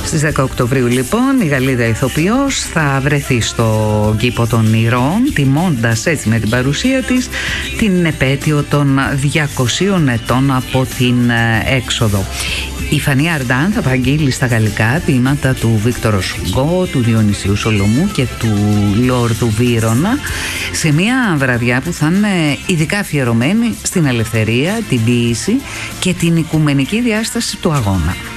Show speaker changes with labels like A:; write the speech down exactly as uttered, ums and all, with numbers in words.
A: Στις δέκα Οκτωβρίου λοιπόν η Γαλλίδα ηθοποιός θα βρεθεί στο κήπο των Ηρώων, τιμώντας έτσι με την παρουσία της την επέτειο των διακοσίων ετών από την έξοδο. Η Φανή Αρντάν θα παραγγείλει στα γαλλικά ποίηματα του Βίκτορο Σουγκό, του Διονυσίου Σολομού και του Λόρδου Βύρωνα, σε μια βραδιά που θα είναι ειδικά αφιερωμένη στην ελευθερία, την ποίηση και την οικουμενική διάσταση του αγώνα.